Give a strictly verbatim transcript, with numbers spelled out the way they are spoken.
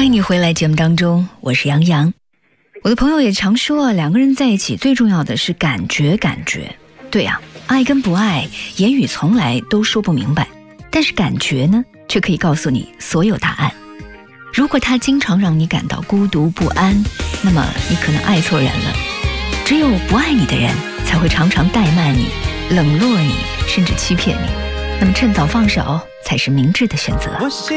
欢迎你回来节目当中，我是杨洋。我的朋友也常说啊，两个人在一起最重要的是感觉感觉。对啊，爱跟不爱，言语从来都说不明白，但是感觉呢，却可以告诉你所有答案。如果他经常让你感到孤独不安，那么你可能爱错人了。只有不爱你的人，才会常常怠慢你、冷落你，甚至欺骗你。那么趁早放手，才是明智的选择。